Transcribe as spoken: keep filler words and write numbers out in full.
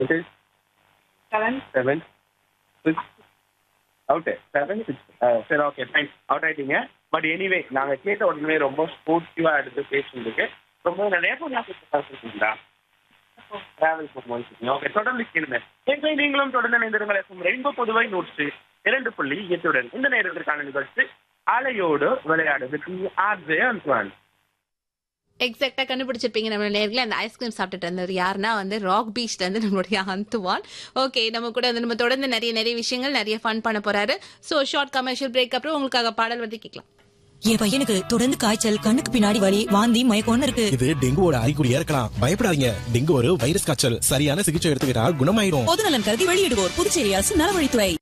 It is seven. seven, six. Out. seven, six. Uh, சரி okay fine out ஆயிட்டீங்க. But anyway நாங்க கேட்ட உடனே ரொம்ப ஸ்போர்ட்டிவா எடுத்து பேசுறதுக்கு ரொம்ப நிறைய பேசுறீங்களா டிராவல் பண்ணுவோம். ஓகே தொடர்ந்து கேளுங்க. ஏற்கனவே நீங்களும் தொடர்ந்து இணைந்திருங்கள். ரெயின்போ புதுவை நூற்று இரண்டு புள்ளி எட்டுடன் இந்த நேரத்திற்கான நிகழ்ச்சி அலையோடு விளையாடு ஆர்ஜே அன்சுவான். எக்ஸாக்டா கண்டுபிடிச்சிருப்பீங்க நம்ம நேர்ல அந்த ஐஸ்கிரீம் சாப்பிட்டுட்டு இருந்தவர் யாருன்னா வந்து ராக் பீச்ல இருந்து நம்மளுடைய அந்துவான். ஓகே நம்ம கூட வந்து நம்ம தொடர்ந்து நிறைய நிறைய விஷயங்கள் நிறைய ஃபன் பண்ண போறாரு. சோ ஷார்ட் கமர்ஷியல் பிரேக் அப்புறம் உங்களுக்காக பாடல் வந்து கேட்கலாம். என் பையனுக்கு தொடர்ந்து காய்ச்சல், கண்ணுக்கு பின்னாடி வலி, வாந்தி, மயக்கம்னு இருக்கு. இது டெங்குவோட அறிகுறியா இருக்கலாம். பயப்படாதீங்க. டெங்கு ஒரு வைரஸ் காய்ச்சல். சரியான சிகிச்சை எடுத்துக்கிட்டா குணமாயிடும். பொதுநலன் கருதி வெளியிடுவோர் புதுச்சேரி அரசு நலவழித்துறை.